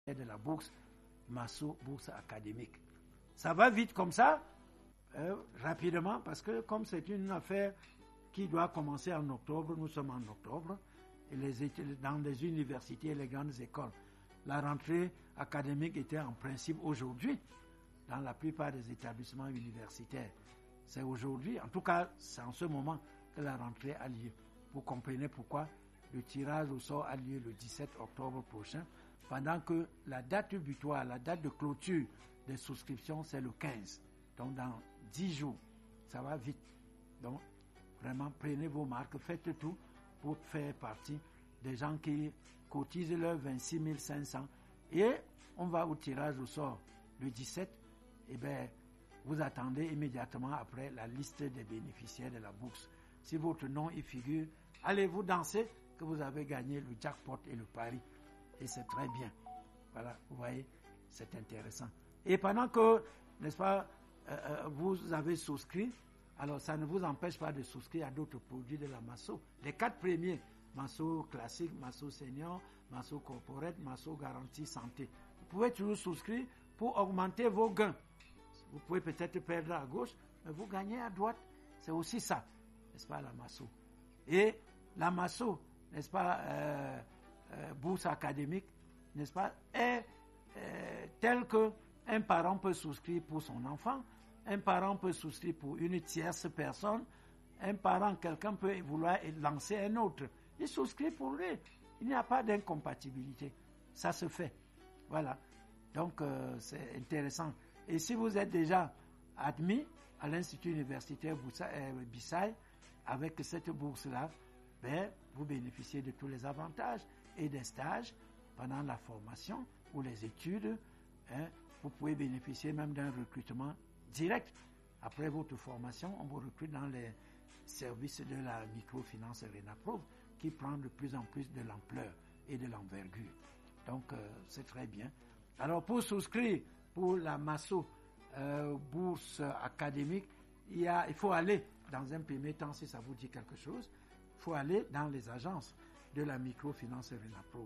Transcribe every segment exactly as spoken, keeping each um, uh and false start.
de la bourse, Masso Bourse Académique. Ça va vite comme ça, euh, rapidement, parce que comme c'est une affaire qui doit commencer en octobre, nous sommes en octobre, et les études, dans les universités et les grandes écoles, la rentrée académique était en principe aujourd'hui, dans la plupart des établissements universitaires. C'est aujourd'hui, en tout cas, c'est en ce moment que la rentrée a lieu. Vous comprenez pourquoi le tirage au sort a lieu le dix-sept octobre prochain, pendant que la date butoir, la date de clôture des souscriptions, c'est le quinze. Donc, dans dix jours, ça va vite. Donc, vraiment, prenez vos marques, faites tout pour faire partie des gens qui cotisent leurs vingt-six mille cinq cents. Et on va au tirage au sort le dix-sept. Eh bien, vous attendez immédiatement après la liste des bénéficiaires de la bourse. Si votre nom y figure, allez-vous danser que vous avez gagné le jackpot et le pari. Et c'est très bien. Voilà, vous voyez, c'est intéressant. Et pendant que, n'est-ce pas, euh, vous avez souscrit, alors ça ne vous empêche pas de souscrire à d'autres produits de la Masso. Les quatre premiers, Masso classique, Masso senior, Masso corporate, Masso garantie santé. Vous pouvez toujours souscrire pour augmenter vos gains. Vous pouvez peut-être perdre à gauche, mais vous gagnez à droite. C'est aussi ça, n'est-ce pas, la Masso. Et la Masso, n'est-ce pas, euh, euh, bourse académique, n'est-ce pas, est euh, telle qu'un parent peut souscrire pour son enfant, un parent peut souscrire pour une tierce personne, un parent, quelqu'un peut vouloir lancer un autre. Il souscrit pour lui. Il n'y a pas d'incompatibilité. Ça se fait. Voilà. Donc, euh, c'est intéressant. Et si vous êtes déjà admis à l'Institut universitaire Bissau avec cette bourse-là, ben, vous bénéficiez de tous les avantages et des stages pendant la formation ou les études. Hein, vous pouvez bénéficier même d'un recrutement direct. Après votre formation, on vous recrute dans les services de la microfinance Renaprove qui prend de plus en plus de l'ampleur et de l'envergure. Donc, euh, c'est très bien. Alors, pour souscrire pour la Masso euh, bourse académique, il, y a, il faut aller, dans un premier temps, si ça vous dit quelque chose, il faut aller dans les agences de la microfinance Renaprove.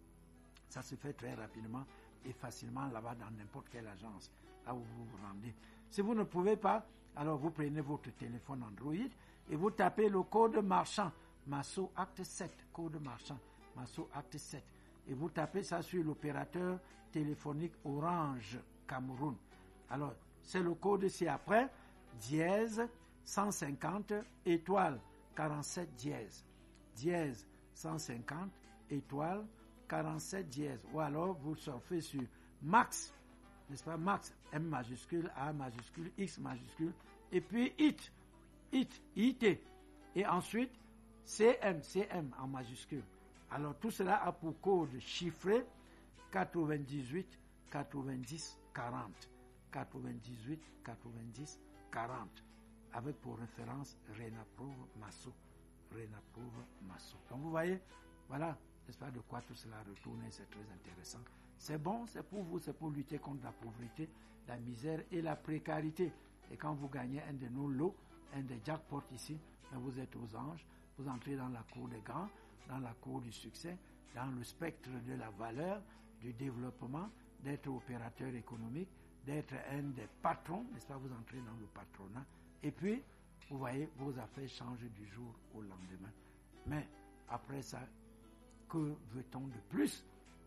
Ça se fait très rapidement et facilement là-bas dans n'importe quelle agence, là où vous vous rendez. Si vous ne pouvez pas, alors vous prenez votre téléphone Android et vous tapez le code marchand, Masso Acte sept, code marchand, Masso Acte sept. Et vous tapez ça sur l'opérateur téléphonique Orange Cameroun. Alors, c'est le code, c'est après, dièse cent cinquante, étoile quarante-sept dièse. Dièse cent cinquante, étoile quarante-sept dièse. Ou alors, vous surfez sur Max, n'est-ce pas, Max, M majuscule, A majuscule, X majuscule, et puis IT, IT, I T. Et ensuite, C M, C M en majuscule. Alors, tout cela a pour code chiffré quatre-vingt-dix-huit, quatre-vingt-dix, quarante. quatre-vingt-dix-huit, quatre-vingt-dix, quarante. Avec pour référence Renaprove Masso. Renaprove Masso. Donc, vous voyez, voilà, n'est-ce pas, de quoi tout cela retourne, c'est très intéressant. C'est bon, c'est pour vous, c'est pour lutter contre la pauvreté, la misère et la précarité. Et quand vous gagnez un de nos lots, un des jackpots ici, vous êtes aux anges, vous entrez dans la cour des grands, dans la cour du succès, dans le spectre de la valeur, du développement, d'être opérateur économique, d'être un des patrons, n'est-ce pas, vous entrez dans le patronat, et puis, vous voyez, vos affaires changent du jour au lendemain. Mais, après ça, que veut-on de plus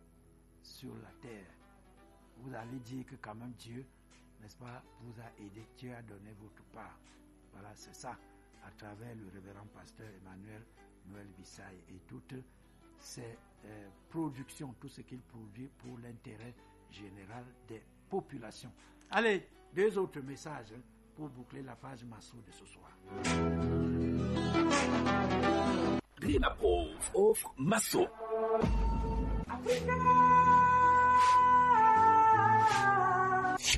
sur la terre? Vous allez dire que quand même Dieu, n'est-ce pas, vous a aidé, Dieu a donné votre part. Voilà, c'est ça, à travers le révérend pasteur Emmanuel Noël Bissaï et toutes ces euh, productions, tout ce qu'il produit pour l'intérêt général des populations. Allez, deux autres messages hein, pour boucler la page Masso de ce soir. Renaprove offre Masso.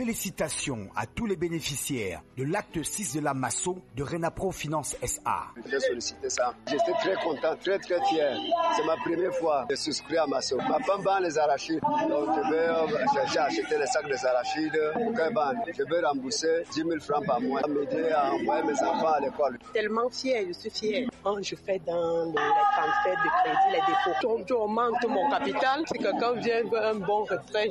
Félicitations à tous les bénéficiaires de l'acte six de la Masso de Renapro Finance S A. J'ai sollicité ça. J'étais très content, très très fier. C'est ma première fois de souscrire à Masso. Ma femme vend les arachides. Donc je vais chercher à acheter les sacs des arachides. Je vais rembourser dix mille francs par mois. M'aider à envoyer mes enfants à l'école. Tellement fier, je suis fier. Quand je fais dans le, les transferts de crédit, les dépôts, j'augmente mon capital. Si quelqu'un vient veut un bon retrait,